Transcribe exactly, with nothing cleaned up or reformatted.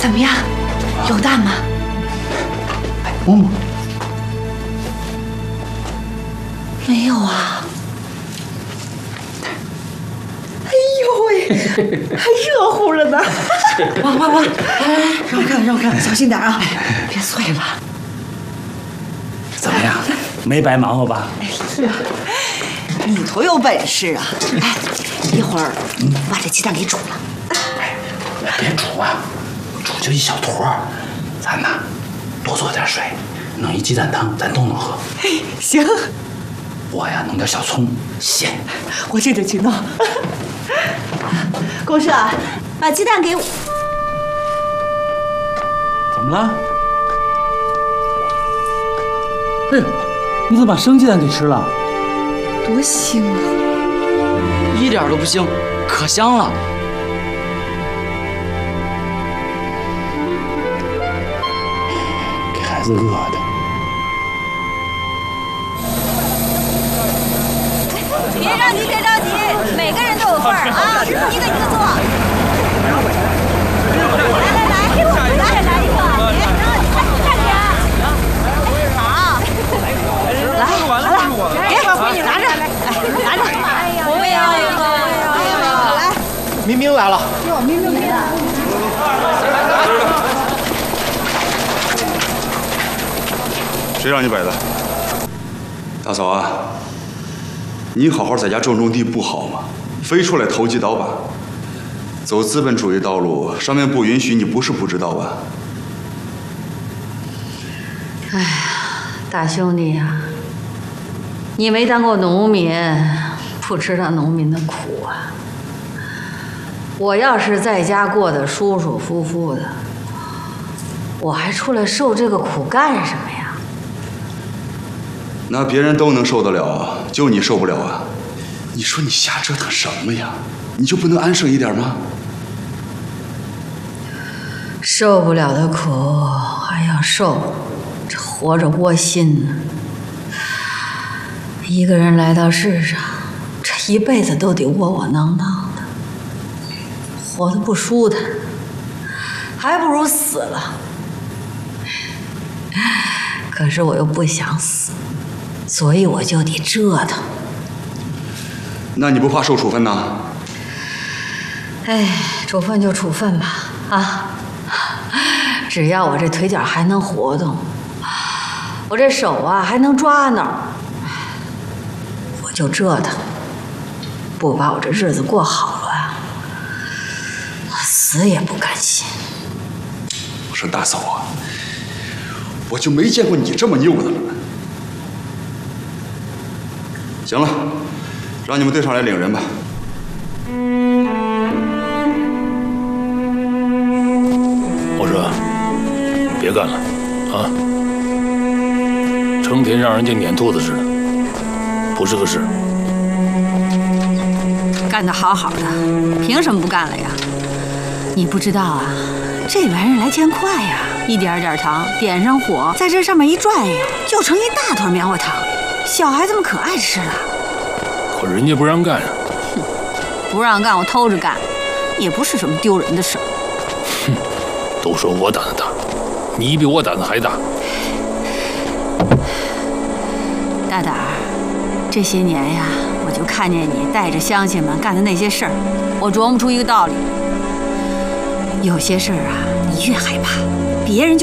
怎么样？有蛋吗？ 哎，摸摸。 没有啊。哎呦喂，还热乎了呢！哇哇哇！来来，让我看，让我看，小心点啊，别碎了。 怎么样？没白忙活吧？ 哎呀，你头有本事啊！哎，一会儿把这鸡蛋给煮了。 哎，别煮啊，煮就一小坨儿。咱呐，多做点水，弄一鸡蛋汤，咱都能喝。 嘿，行。 我呀，弄点小葱，咸。 我这就去弄。公社，把鸡蛋给我。 怎么了？哎呦，你怎么把生鸡蛋给吃了？ 多腥啊！ 一点都不腥，可香了。 给孩子饿的。 别着急，别着急，每个人都有份儿啊，一个一个做。来来来，给我来来一个，快站起来！好，来，好了，给我你拿着，拿着，我也要一个，我也要一个，来。 明明来了， 哟，明明来了。 谁让你摆的？大嫂啊，你好好在家种种地不好吗？非出来投机倒把，走资本主义道路，上面不允许，你不是不知道吧？ 哎呀，大兄弟呀，你没当过农民，不知道农民的苦啊。我要是在家过得舒舒服服的，我还出来受这个苦干什么呀？ 那别人都能受得了，就你受不了啊？你说你瞎折腾什么呀？你就不能安生一点吗？ 受不了的苦还要受，这活着窝心呢。一个人来到世上，这一辈子都得窝窝囊囊的，活得不舒坦，还不如死了。可是我又不想死，所以我就得折腾。 那你不怕受处分呐？ 哎，处分就处分吧，啊！只要我这腿脚还能活动，我这手啊还能抓挠，我就折腾。不把我这日子过好了，我死也不甘心。 我说大嫂啊，我就没见过你这么拗的了。行了，让你们队上来领人吧。 我说，别干了，啊！成天让人家撵兔子似的，不是个事。 干得好好的，凭什么不干了呀？你不知道啊，这玩意儿来钱快呀，一点点糖点上火，在这上面一转悠，就成一大坨棉花糖，小孩子们可爱吃了。 可人家不让干啊！ 哼，不让干我偷着干，也不是什么丢人的事儿。 哼，都说我胆子大，你比我胆子还大。 大胆儿，这些年呀，我就看见你带着乡亲们干的那些事儿，我琢磨出一个道理：有些事儿啊，你越害怕，别人就